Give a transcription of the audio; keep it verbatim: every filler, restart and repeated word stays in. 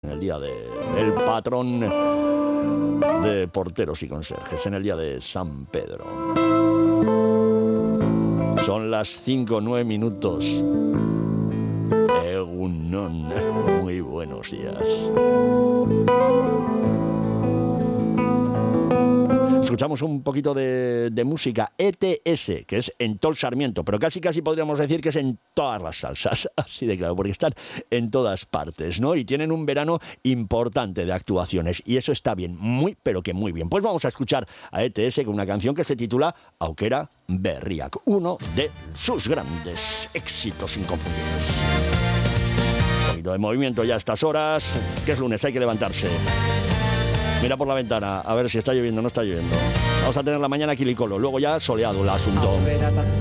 en el día de el patrón de porteros y conserjes, en el día de San Pedro. Son las cinco nueve minutos. Egunon, muy buenos días. Escuchamos un poquito de, de música E T S, que es en Tol Sarmiento, pero casi casi podríamos decir que es en todas las salsas, así de claro, porque están en todas partes, ¿no? Y tienen un verano importante de actuaciones, y eso está bien, muy, pero que muy bien. Pues vamos a escuchar a E T S con una canción que se titula Aukera Berriak, uno de sus grandes éxitos inconfundibles. Un poquito de movimiento ya a estas horas, que es lunes, hay que levantarse. Mira por la ventana, a ver si está lloviendo o no está lloviendo. Vamos a tener la mañana quilicolo, luego ya soleado el asunto.